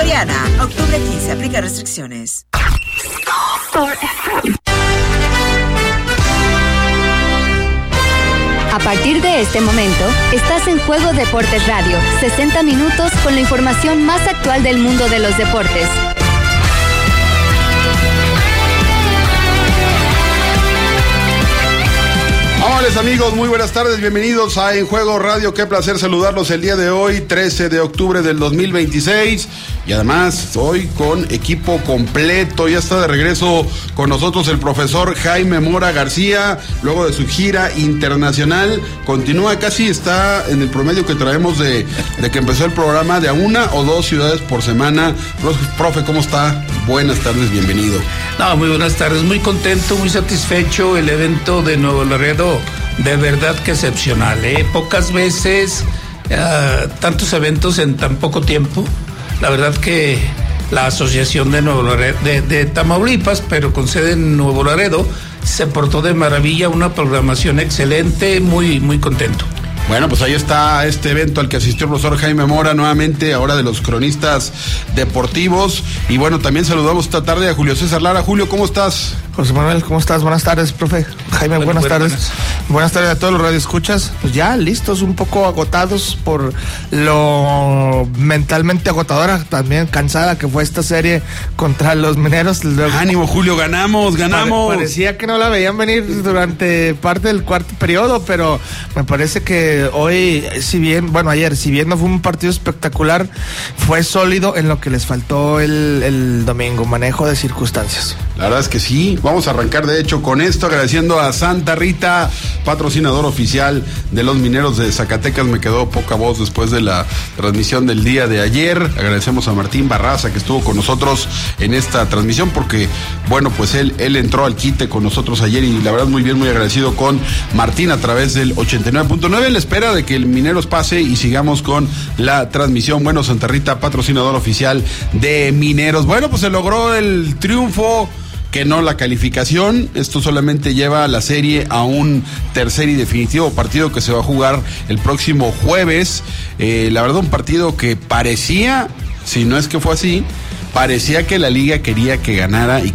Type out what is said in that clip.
Soriana, octubre 15, aplica restricciones. A partir de este momento, estás en Juego Deportes Radio, 60 minutos con la información más actual del mundo de los deportes. Hola amigos, muy buenas tardes, bienvenidos a En Juego Radio, qué placer saludarlos el día de hoy, 13 de octubre del 2026, y además hoy con equipo completo. Ya está de regreso con nosotros el profesor Jaime Mora García, luego de su gira internacional, continúa, casi está en el promedio que traemos de que empezó el programa, de a una o dos ciudades por semana. Profe, ¿cómo está? Buenas tardes, bienvenido. No, muy buenas tardes, muy contento, muy satisfecho. El evento de Nuevo Laredo, de verdad que excepcional, pocas veces tantos eventos en tan poco tiempo. La verdad que la asociación de Nuevo Laredo, de Tamaulipas, pero con sede en Nuevo Laredo, se portó de maravilla, una programación excelente, muy, muy contento. Bueno, pues ahí está este evento al que asistió el profesor Jaime Mora, nuevamente, ahora de los cronistas deportivos. Y bueno, también saludamos esta tarde a Julio César Lara. Julio, ¿cómo estás? José Manuel, ¿cómo estás? Buenas tardes, profe. Jaime, buenas tardes. Buenas tardes a todos los radioescuchas. Pues ya listos, un poco agotados por lo mentalmente agotadora, también cansada que fue esta serie contra los Mineros. Luego, ánimo, Julio, ganamos. Parecía que no la veían venir durante parte del cuarto periodo, pero me parece que hoy, ayer, si bien no fue un partido espectacular, fue sólido en lo que les faltó el domingo, manejo de circunstancias. La verdad es que sí. Vamos a arrancar de hecho con esto, agradeciendo a Santa Rita, patrocinador oficial de los Mineros de Zacatecas. Me quedó poca voz después de la transmisión del día de ayer. Agradecemos a Martín Barraza, que estuvo con nosotros en esta transmisión, porque bueno, pues él entró al quite con nosotros ayer, y la verdad muy bien, muy agradecido con Martín a través del 89.9, en la espera de que el Mineros pase y sigamos con la transmisión. Bueno, Santa Rita, patrocinador oficial de Mineros. Bueno, pues se logró el triunfo, que no la calificación. Esto solamente lleva a la serie a un tercer y definitivo partido que se va a jugar el próximo jueves. La verdad, un partido que parecía, si no es que fue así, parecía que la liga quería que ganara y